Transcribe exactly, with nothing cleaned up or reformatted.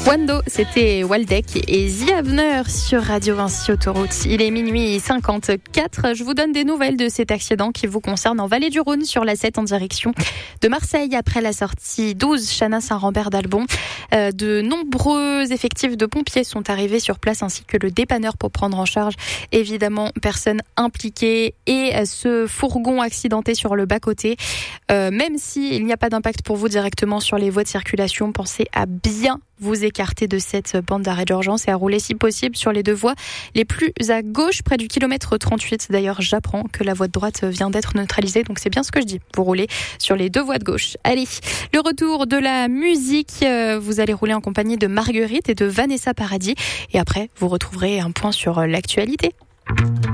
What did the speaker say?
Wando, c'était Waldeck et The Avener sur Radio Vinci Autoroute. Il est minuit cinquante-quatre. Je vous donne des nouvelles de cet accident qui vous concerne en Vallée du Rhône sur l'A sept en direction de Marseille après la sortie douze Chana Saint-Rambert d'Albon. Euh, de nombreux effectifs de pompiers sont arrivés sur place ainsi que le dépanneur pour prendre en charge évidemment personnes impliquées et ce fourgon accidenté sur le bas-côté. Euh, même s'il n'y a pas d'impact pour vous directement sur les voies de circulation, pensez à bien vous écarter de cette bande d'arrêt d'urgence et à rouler si possible sur les deux voies les plus à gauche, près du kilomètre trente-huit. D'ailleurs, j'apprends que la voie de droite vient d'être neutralisée, donc c'est bien ce que je dis. Vous roulez sur les deux voies de gauche. Allez, le retour de la musique. Vous allez rouler en compagnie de Marguerite et de Vanessa Paradis. Et après, vous retrouverez un point sur l'actualité.